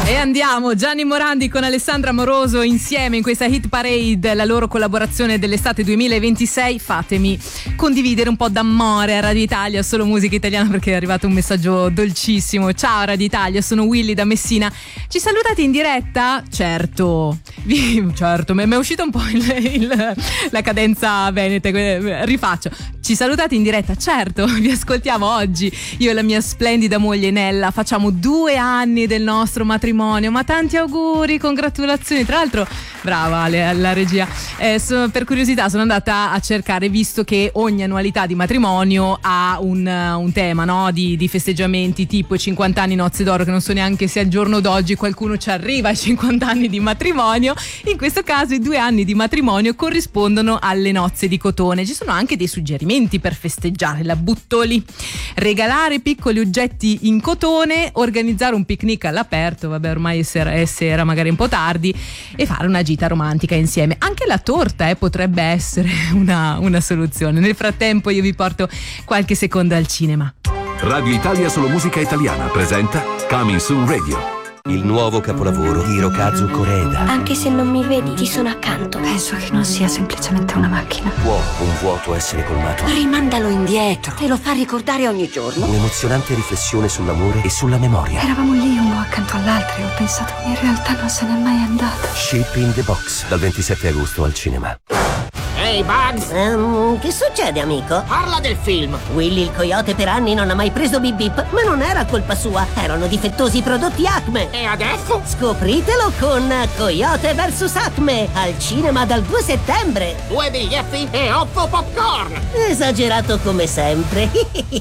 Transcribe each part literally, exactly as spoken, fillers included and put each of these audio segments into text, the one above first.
E andiamo, Gianni Morandi con Alessandra Moroso insieme in questa hit parade, la loro collaborazione dell'estate duemilaventisei. Fatemi condividere un po' d'amore a Radio Italia, solo musica italiana, perché è arrivato un messaggio dolcissimo. Ciao Radio Italia, sono Willy da Messina. Ci salutate in diretta? Certo, certo, mi è uscita un po' il, il, la cadenza veneta, rifaccio. Ci salutate in diretta? Certo, vi ascoltiamo oggi, io e la mia splendida moglie Nella, facciamo due anni del nostro matrimonio, ma tanti auguri, congratulazioni. Tra l'altro, brava Ale, la regia, eh, so, per curiosità sono andata a cercare, visto che ogni annualità di matrimonio ha un, un tema, no? di, di festeggiamenti tipo i cinquanta anni nozze d'oro, che non so neanche se al giorno d'oggi qualcuno ci arriva ai cinquanta anni di matrimonio. In questo caso i due anni di matrimonio corrispondono alle nozze di cotone. Ci sono anche dei suggerimenti per festeggiare, la butto lì: regalare piccoli oggetti in cotone, organizzare un picnic all'aperto, vabbè ormai è sera, è sera, magari un po' tardi, e fare una gita romantica insieme. Anche la torta eh, potrebbe essere una, una soluzione. Nel frattempo io vi porto qualche secondo al cinema. Radio Italia Solo Musica Italiana presenta Coming Soon Radio, il nuovo capolavoro di Hirokazu Koreeda. Anche se non mi vedi, ti sono accanto. Penso che non sia semplicemente una macchina. Può un vuoto essere colmato? Rimandalo indietro, te lo fa ricordare ogni giorno. Un'emozionante riflessione sull'amore e sulla memoria. Eravamo lì uno accanto all'altro e ho pensato, in realtà non se n'è mai andato. Shape in the Box, dal ventisette agosto al cinema. Ehi, hey Bugs! Um, che succede, amico? Parla del film! Willy il coyote per anni non ha mai preso Bip Bip, ma non era colpa sua, erano difettosi i prodotti Acme. E adesso? Scopritelo con Coyote versus Acme, al cinema dal due settembre. Due biglietti e otto popcorn! Esagerato come sempre.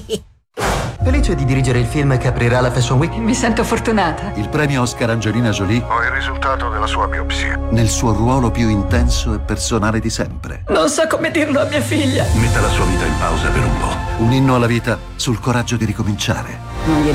Felice di dirigere il film che aprirà la Fashion Week. Mi sento fortunata. Il premio Oscar Angelina Jolie. Ho il risultato della sua biopsia. Nel suo ruolo più intenso e personale di sempre. Non so come dirlo a mia figlia. Metta la sua vita in pausa per un po'. Un inno alla vita sul coraggio di ricominciare. Non glielo